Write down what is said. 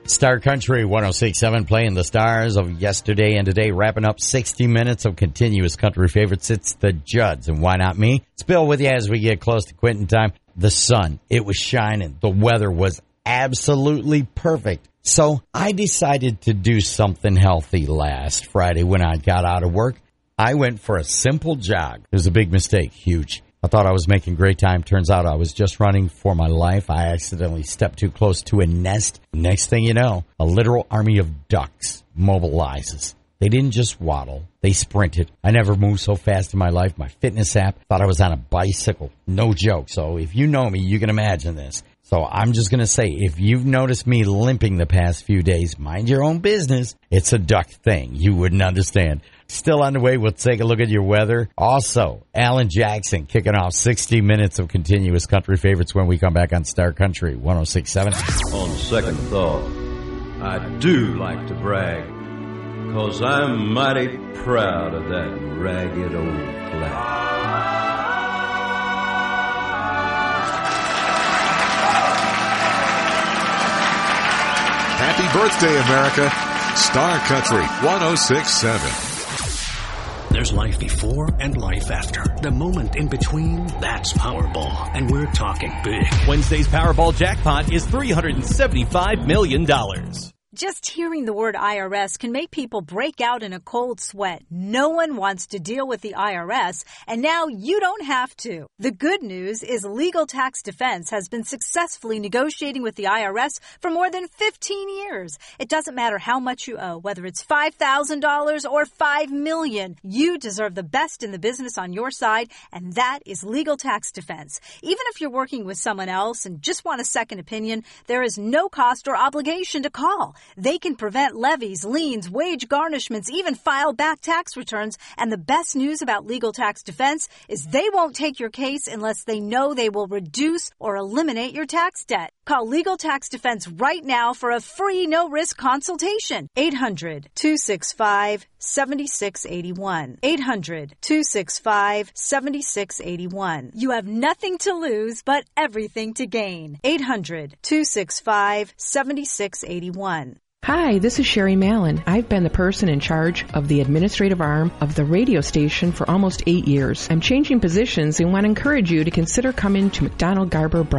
Star Country 106.7 playing the stars of yesterday and today, wrapping up 60 minutes of continuous country favorites. It's the Judds, and why not me? It's Bill with you as we get close to quitting time. The sun, it was shining. The weather was absolutely perfect. So I decided to do something healthy last Friday when I got out of work. I went for a simple jog. It was a big mistake, huge. I thought I was making great time. Turns out I was just running for my life. I accidentally stepped too close to a nest. Next thing you know, a literal army of ducks mobilizes. They didn't just waddle. They sprinted. I never moved so fast in my life. My fitness app thought I was on a bicycle. No joke. So if you know me, you can imagine this. So I'm just going to say, if you've noticed me limping the past few days, mind your own business. It's a duck thing. You wouldn't understand. Still on the way, we'll take a look at your weather. Also, Alan Jackson kicking off 60 minutes of continuous country favorites when we come back on Star Country 106.7. On second thought, I do like to brag, 'cause I'm mighty proud of that ragged old flag. Happy birthday, America. Star Country 106.7. There's life before and life after. The moment in between, that's Powerball. And we're talking big. Wednesday's Powerball jackpot is $375 million. Just hearing the word IRS can make people break out in a cold sweat. No one wants to deal with the IRS, and now you don't have to. The good news is Legal Tax Defense has been successfully negotiating with the IRS for more than 15 years. It doesn't matter how much you owe, whether it's $5,000 or $5 million. You deserve the best in the business on your side, and that is Legal Tax Defense. Even if you're working with someone else and just want a second opinion, there is no cost or obligation to call. They can prevent levies, liens, wage garnishments, even file back tax returns. And the best news about Legal Tax Defense is they won't take your case unless they know they will reduce or eliminate your tax debt. Call Legal Tax Defense right now for a free no-risk consultation. 800-265-7681. 800-265-7681. You have nothing to lose but everything to gain. 800-265-7681. Hi, this is Sherry Mallon. I've been the person in charge of the administrative arm of the radio station for almost 8 years. I'm changing positions and want to encourage you to consider coming to McDonald Garber Brothers